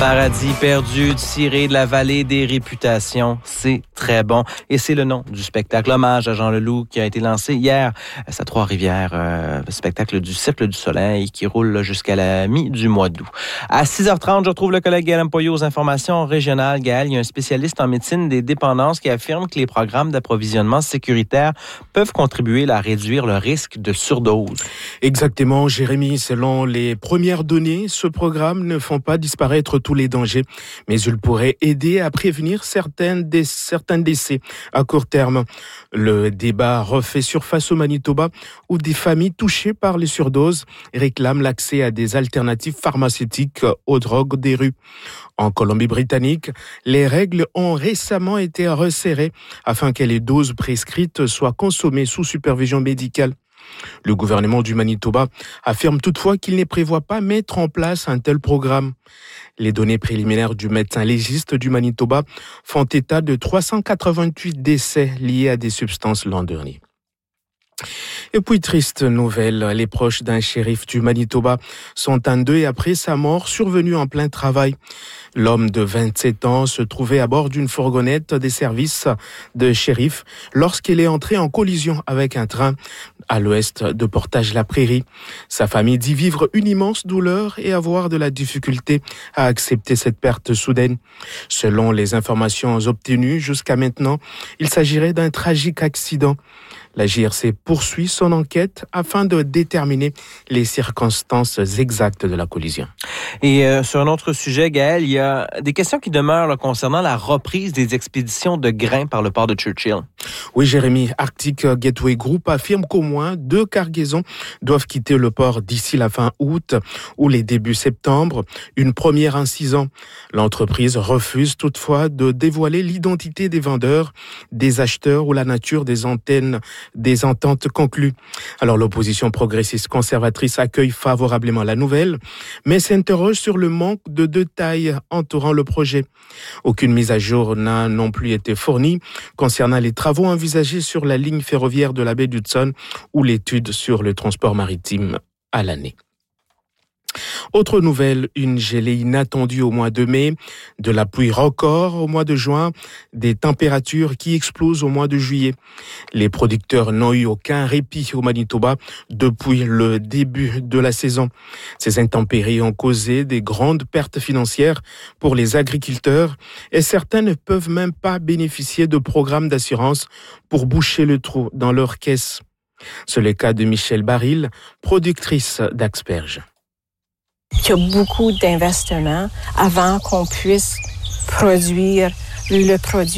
Paradis perdu, tiré de la vallée des réputations, c'est très bon. Et c'est le nom du spectacle. Hommage à Jean Leloup qui a été lancé hier à Trois-Rivières, spectacle du Cercle du Soleil qui roule jusqu'à la mi du mois d'août. À 6h30, je retrouve le collègue Gaël Mpoyo aux informations régionales. Gaël, il y a un spécialiste en médecine des dépendances qui affirme que les programmes d'approvisionnement sécuritaire peuvent contribuer à réduire le risque de surdose. Exactement, Jérémy. Selon les premières données, ce programme ne font pas disparaître tous les dangers, mais il pourrait aider à prévenir certains décès à court terme. Le débat refait surface au Manitoba, où des familles touchées par les surdoses réclament l'accès à des alternatives pharmaceutiques aux drogues des rues. En Colombie-Britannique, les règles ont récemment été resserrées afin que les doses prescrites soient consommées sous supervision médicale. Le gouvernement du Manitoba affirme toutefois qu'il ne prévoit pas mettre en place un tel programme. Les données préliminaires du médecin légiste du Manitoba font état de 388 décès liés à des substances l'an dernier. Et puis, triste nouvelle, les proches d'un shérif du Manitoba sont en deuil après sa mort survenue en plein travail. L'homme de 27 ans se trouvait à bord d'une fourgonnette des services de shérif lorsqu'il est entré en collision avec un train à l'ouest de Portage-la-Prairie. Sa famille dit vivre une immense douleur et avoir de la difficulté à accepter cette perte soudaine. Selon les informations obtenues jusqu'à maintenant, il s'agirait d'un tragique accident. La JRC poursuit son enquête afin de déterminer les circonstances exactes de la collision. Et sur un autre sujet, Gaël, il y a des questions qui demeurent là, concernant la reprise des expéditions de grains par le port de Churchill. Oui, Jérémy, Arctic Gateway Group affirme qu'au moins 2 cargaisons doivent quitter le port d'ici la fin août ou les débuts septembre, une première en 6 ans. L'entreprise refuse toutefois de dévoiler l'identité des vendeurs, des acheteurs ou la nature des ententes conclues. Alors l'opposition progressiste conservatrice accueille favorablement la nouvelle, mais s'interroge sur le manque de détails entourant le projet. Aucune mise à jour n'a non plus été fournie concernant les travaux envisagés sur la ligne ferroviaire de la baie d'Hudson ou l'étude sur le transport maritime à l'année. Autre nouvelle, une gelée inattendue au mois de mai, de la pluie record au mois de juin, des températures qui explosent au mois de juillet. Les producteurs n'ont eu aucun répit au Manitoba depuis le début de la saison. Ces intempéries ont causé des grandes pertes financières pour les agriculteurs et certains ne peuvent même pas bénéficier de programmes d'assurance pour boucher le trou dans leur caisse. C'est le cas de Michelle Baril, productrice d'asperges. Il y a beaucoup d'investissements avant qu'on puisse produire le produit